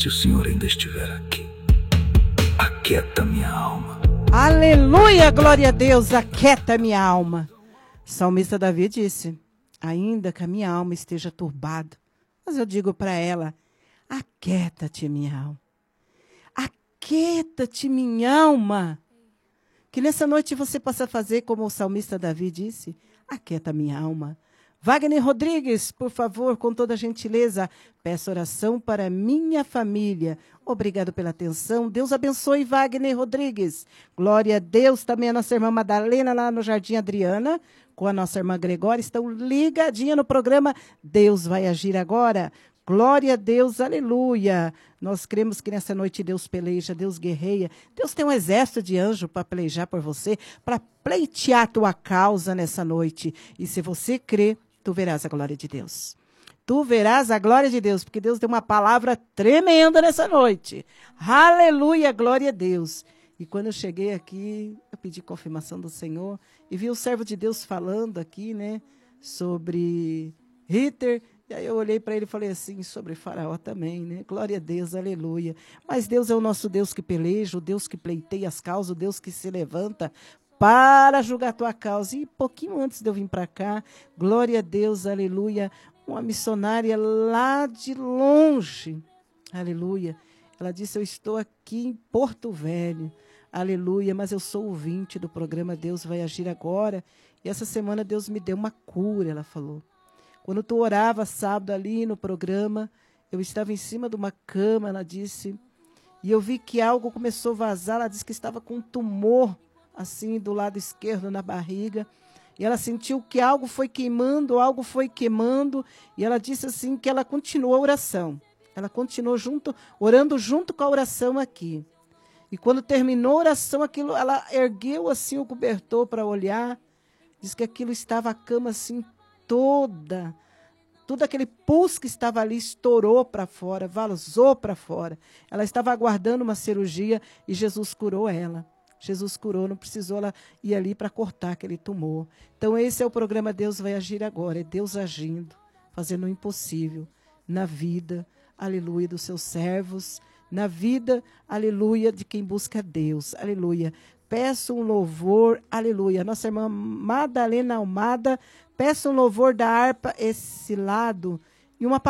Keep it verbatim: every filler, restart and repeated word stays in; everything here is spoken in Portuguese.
se o Senhor ainda estiver aqui. Aquieta minha alma. Aleluia, glória a Deus, aquieta minha alma. Salmista Davi disse, ainda que a minha alma esteja turbada, mas eu digo para ela, aquieta-te minha alma. Aquieta-te minha alma. Que nessa noite você possa fazer como o salmista Davi disse, aquieta minha alma. Wagner Rodrigues, por favor, com toda gentileza, peço oração para minha família. Obrigado pela atenção. Deus abençoe Wagner Rodrigues. Glória a Deus. Também a nossa irmã Madalena, lá no Jardim Adriana, com a nossa irmã Gregória, estão ligadinha no programa Deus vai agir agora. Glória a Deus, aleluia. Nós cremos que nessa noite Deus peleja, Deus guerreia. Deus tem um exército de anjos para pelejar por você, para pleitear a tua causa nessa noite. E se você crê, tu verás a glória de Deus. Tu verás a glória de Deus, porque Deus deu uma palavra tremenda nessa noite. Aleluia, glória a Deus. E quando eu cheguei aqui, eu pedi confirmação do Senhor e vi o servo de Deus falando aqui, né, sobre Ritter. E aí eu olhei para ele e falei assim, sobre Faraó também, né? Glória a Deus, aleluia. Mas Deus é o nosso Deus que peleja, o Deus que pleiteia as causas, o Deus que se levanta para julgar a tua causa. E pouquinho antes de eu vir para cá, glória a Deus, aleluia, uma missionária lá de longe, aleluia. Ela disse, eu estou aqui em Porto Velho, aleluia, mas eu sou ouvinte do programa Deus vai agir agora. E essa semana Deus me deu uma cura, ela falou. Quando tu orava sábado ali no programa, eu estava em cima de uma cama, ela disse, e eu vi que algo começou a vazar, ela disse que estava com um tumor, assim, do lado esquerdo, na barriga, e ela sentiu que algo foi queimando, algo foi queimando, e ela disse assim que ela continuou a oração. Ela continuou junto, orando junto com a oração aqui. E quando terminou a oração, aquilo, ela ergueu assim o cobertor para olhar, diz que aquilo estava a cama assim, toda, todo aquele pulso que estava ali estourou para fora, vazou para fora. Ela estava aguardando uma cirurgia e Jesus curou ela. Jesus curou, não precisou ela ir ali para cortar aquele tumor. Então esse é o programa Deus vai agir agora, é Deus agindo, fazendo o impossível na vida, aleluia, dos seus servos, na vida, aleluia, de quem busca Deus, aleluia. Peço um louvor, aleluia. Nossa irmã Madalena Almada, peço um louvor da harpa esse lado e uma